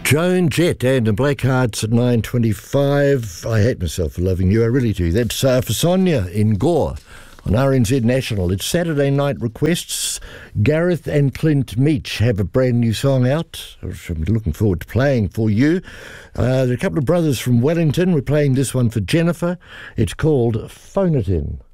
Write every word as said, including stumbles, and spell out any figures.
Joan Jett and the Blackhearts at nine twenty-five. I hate myself for loving you, I really do. That's uh, for Sonia in Gore on R N Z National. It's Saturday night requests. Gareth and Clint Meach have a brand new song out, which I'm looking forward to playing for you. Uh, there are a couple of brothers from Wellington. We're playing this one for Jennifer. It's called Phone It In.